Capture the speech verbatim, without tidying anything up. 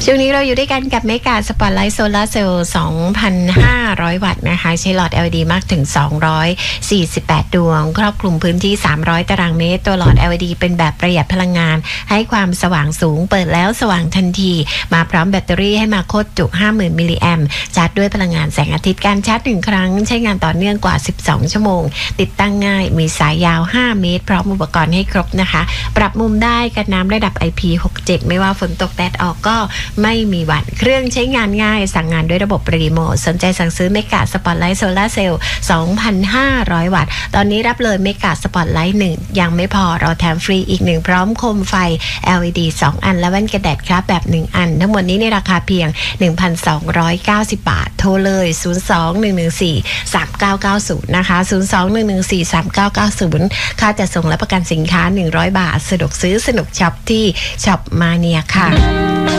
ช่วงนี้เราอยู่ด้วยกันกับเมกาสปอตไลท์โซลาร์เซลล์ สองพันห้าร้อย วัตต์นะคะใช้หลอด แอล อี ดี มากถึงสองร้อยสี่สิบแปดดวงครอบคลุมพื้นที่สามร้อยตารางเมตรตัวหลอด แอล อี ดี เป็นแบบประหยัดพลังงานให้ความสว่างสูงเปิดแล้วสว่างทันทีมาพร้อมแบตเตอรี่ให้มาโคตรจุ ห้าหมื่น มิลลิแอมป์ชาร์จด้วยพลังงานแสงอาทิตย์การชาร์จหนึ่งครั้งใช้งานต่อเนื่องกว่าสิบสองชั่วโมงติดตั้งง่ายมีสายยาวห้าเมตรพร้อมอุปกรณ์ให้ครบนะคะปรับมุมได้กันน้ำระดับ ไอ พี หกสิบเจ็ด ไม่ว่าฝนตกแดดออกก็ไม่มีหวั่นเครื่องใช้งานง่ายสั่งงานด้วยระบบรีโมทสนใจสั่งซื้อเมกาสปอตไลท์โซลาร์เซลล์ สองพันห้าร้อย วัตต์ตอนนี้รับเลยเมกาสปอตไลท์หนึ่งยังไม่พอเราแถมฟรีอีกหนึ่งพร้อมโคมไฟ แอล อี ดี สองอันและแว่นกันแดดครับแบบหนึ่งอันทั้งหมดนี้ในราคาเพียง หนึ่งพันสองร้อยเก้าสิบ บาทโทรเลยศูนย์ สอง หนึ่ง หนึ่ง สี่ สาม เก้า เก้า ศูนย์นะคะศูนย์ สอง หนึ่ง หนึ่ง สี่ สาม เก้า เก้า ศูนย์ค่าจัดส่งและประกันสินค้าหนึ่งร้อยบาทสะดวกซื้อสนุกช็อปที่ช็อปมาเนียค่ะ